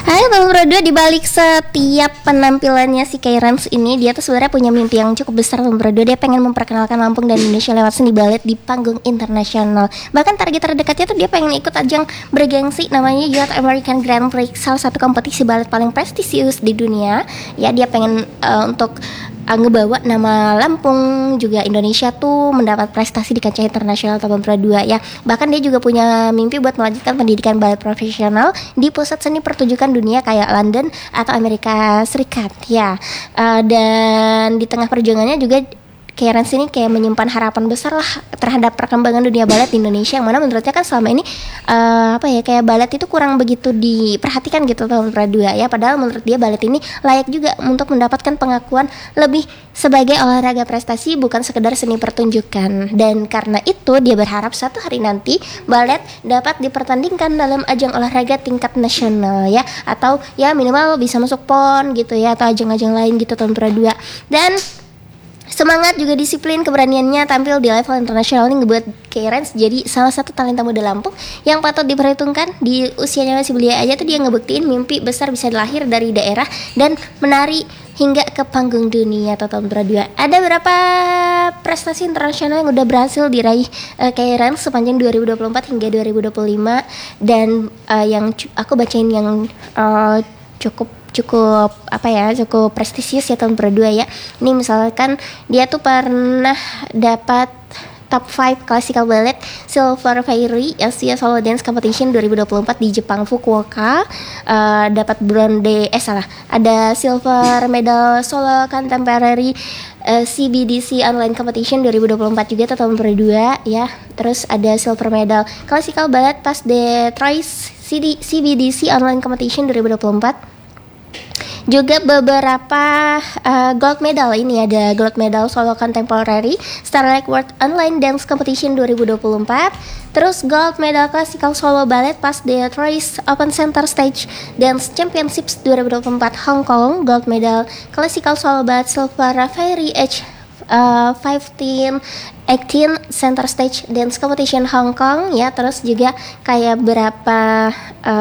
Hai Bang Bro 2, di balik setiap penampilannya si Kairans ini, dia tuh sebenarnya punya mimpi yang cukup besar Bang Bro 2. Dia pengen memperkenalkan Lampung dan Indonesia lewat seni balet di panggung internasional. Bahkan target terdekatnya tuh dia pengen ikut ajang bergengsi namanya Youth American Grand Prix, salah satu kompetisi balet paling prestisius di dunia. Ya, dia pengen untuk ngebawa nama Lampung juga Indonesia tuh mendapat prestasi di kancah internasional tahun 2022 ya. Bahkan dia juga punya mimpi buat melanjutkan pendidikan balet profesional di pusat seni pertunjukan dunia kayak London atau Amerika Serikat ya. Dan di tengah perjuangannya juga Kairans ini kayak menyimpan harapan besar lah terhadap perkembangan dunia balet di Indonesia, yang mana menurutnya kan selama ini kayak balet itu kurang begitu diperhatikan gitu tahun 2022 ya. Padahal menurut dia balet ini layak juga untuk mendapatkan pengakuan lebih sebagai olahraga prestasi, bukan sekedar seni pertunjukan. Dan karena itu dia berharap suatu hari nanti balet dapat dipertandingkan dalam ajang olahraga tingkat nasional ya, atau ya minimal bisa masuk PON gitu ya, atau ajang-ajang lain gitu tahun 2022. Dan semangat juga disiplin keberaniannya tampil di level internasional ini ngebuat Kairans jadi salah satu talenta muda Lampung yang patut diperhitungkan. Di usianya masih belia aja tuh dia ngebuktiin mimpi besar bisa lahir dari daerah dan menari hingga ke panggung dunia tahun 2022. Ada berapa prestasi internasional yang udah berhasil diraih Kairans sepanjang 2024 hingga 2025, dan yang aku bacain yang cukup prestisius ya tahun 2022 ya. Ini misalkan dia tuh pernah dapat top 5 classical ballet Silver Fairy Asia Solo Dance Competition 2024 di Jepang Fukuoka. Dapat ada silver medal solo contemporary CBDC Online Competition 2024 juga tahun 2022 ya. Terus ada silver medal classical ballet Pas de Trois CBDC Online Competition 2024. Juga beberapa gold medal. Ini ada gold medal solo contemporary Starlight World Online Dance Competition 2024. Terus gold medal classical solo ballet Pas de Trois Open Center Stage Dance Championships 2024 Hong Kong. Gold medal classical solo ballet Silver Fairy Age 15-18 Center Stage Dance Competition Hong Kong ya. Terus juga kayak berapa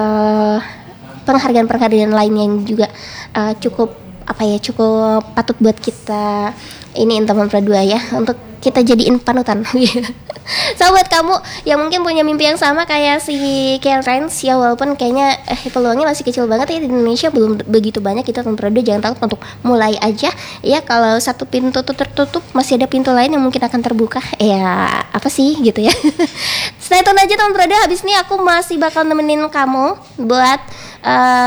penghargaan lain yang juga cukup patut buat kita ini teman berdua ya, untuk kita jadiin panutan. So buat kamu yang mungkin punya mimpi yang sama kayak si Kairans ya, walaupun kayaknya peluangnya masih kecil banget ya, di Indonesia belum begitu banyak, kita teman berdua jangan takut untuk mulai aja ya. Kalau satu pintu tuh tertutup, masih ada pintu lain yang mungkin akan terbuka ya, apa sih gitu ya. Stay tune aja teman berdua, habis ini aku masih bakal nemenin kamu buat